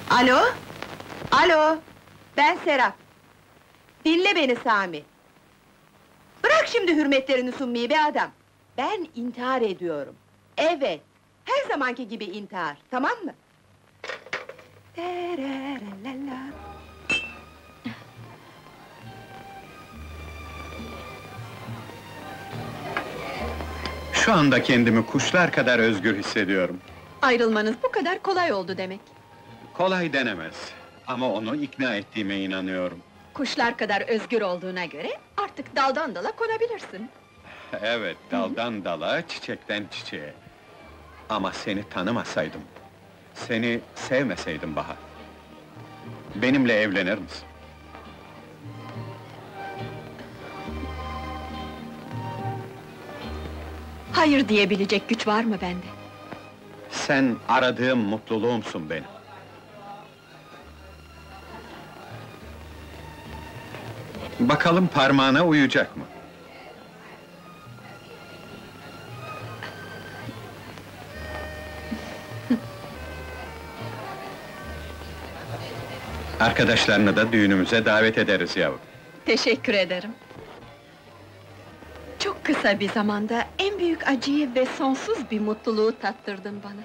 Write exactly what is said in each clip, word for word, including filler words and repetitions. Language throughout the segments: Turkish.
Alo? Alo? Ben Serap. Dinle beni Sami. Bırak şimdi hürmetlerini sunmayı be adam. Ben intihar ediyorum. Evet, her zamanki gibi intihar, tamam mı? Tererelala. Şu anda kendimi kuşlar kadar özgür hissediyorum. Ayrılmanız bu kadar kolay oldu demek. Kolay denemez. Ama onu ikna ettiğime inanıyorum. Kuşlar kadar özgür olduğuna göre artık daldan dala konabilirsin. Evet, daldan dala, çiçekten çiçeğe. Ama seni tanımasaydım, seni sevmeseydim Bahar, benimle evlenir misin? Hayır diyebilecek güç var mı bende? Sen aradığım mutluluğumsun benim. Bakalım parmağına uyacak mı? Arkadaşlarını da düğünümüze davet ederiz yavrum. Teşekkür ederim. Çok kısa bir zamanda en büyük acıyı ve sonsuz bir mutluluğu tattırdın bana.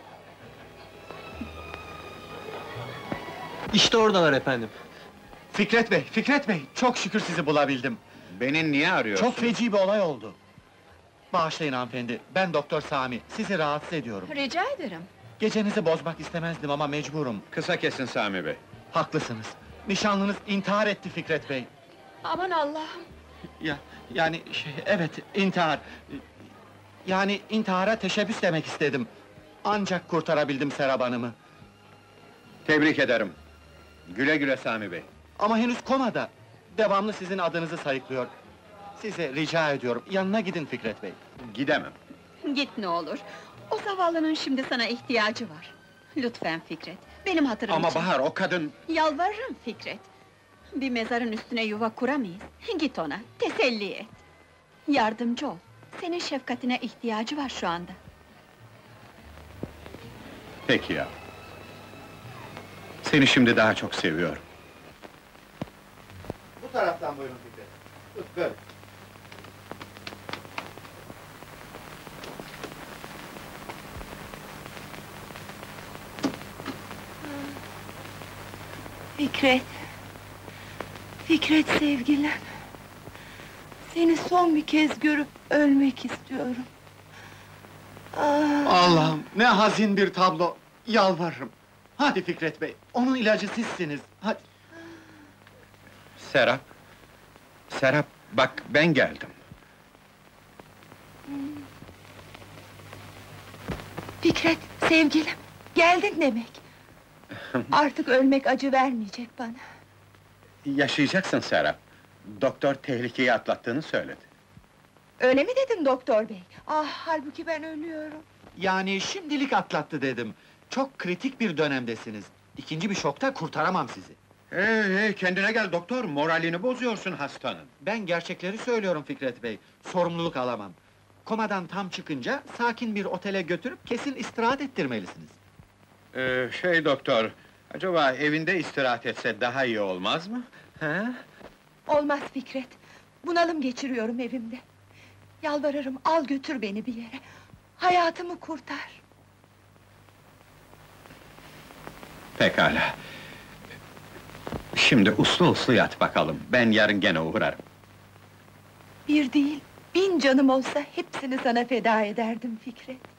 İşte oradalar efendim. Fikret Bey, Fikret Bey, çok şükür sizi bulabildim. Beni niye arıyorsun? Çok feci bir olay oldu. Bağışlayın hanımefendi, ben Doktor Sami, sizi rahatsız ediyorum. Rica ederim. Gecenizi bozmak istemezdim ama mecburum. Kısa kesin Sami Bey. Haklısınız. Nişanlınız intihar etti Fikret Bey. Aman Allah'ım! Ya, yani şey, evet, intihar. Yani intihara teşebbüs demek istedim. Ancak kurtarabildim Serap Hanım'ı. Tebrik ederim. Güle güle Sami Bey. Ama henüz komada. Devamlı sizin adınızı sayıklıyor. Size rica ediyorum, yanına gidin Fikret Bey. Gidemem. Git ne olur. O zavallının şimdi sana ihtiyacı var. Lütfen Fikret, benim hatırım Ama için. Bahar, o kadın... Yalvarırım Fikret. Bir mezarın üstüne yuva kuramayız. Git ona, teselli et. Yardımcı ol. Senin şefkatine ihtiyacı var şu anda. Peki ya. Seni şimdi daha çok seviyorum. Bu taraftan buyurun Fikret. Tut, böyle. Fikret. Fikret sevgilim. Seni son bir kez görüp ölmek istiyorum. Ah. Allah'ım, ne hazin bir tablo! Yalvarırım! Hadi Fikret Bey, onun ilacı sizsiniz, hadi! Serap... Serap, bak ben geldim. Fikret, sevgilim, geldin demek. Artık ölmek acı vermeyecek bana. Yaşayacaksın Serap. Doktor tehlikeyi atlattığını söyledi. Öyle mi dedin doktor bey? Ah, halbuki ben ölüyorum. Yani şimdilik atlattı dedim. Çok kritik bir dönemdesiniz. İkinci bir şokta kurtaramam sizi. Hey hey, kendine gel doktor, moralini bozuyorsun hastanın. Ben gerçekleri söylüyorum Fikret Bey, sorumluluk alamam. Komadan tam çıkınca, sakin bir otele götürüp kesin istirahat ettirmelisiniz. Ee, şey doktor, acaba evinde istirahat etse daha iyi olmaz mı? He? Olmaz Fikret, bunalım geçiriyorum evimde. Yalvarırım, al götür beni bir yere. Hayatımı kurtar. Pekala. Şimdi uslu uslu yat bakalım, ben yarın gene uğrarım. Bir değil, bin canım olsa hepsini sana feda ederdim Fikret.